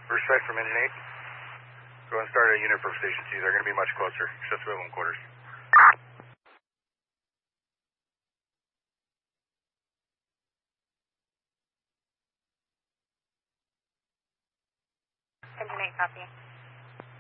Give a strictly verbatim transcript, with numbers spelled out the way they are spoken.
Respect from Engine eight. Go and start a unit from Station C. They're going to be much closer. Shut the room quarters. Engine eight, copy.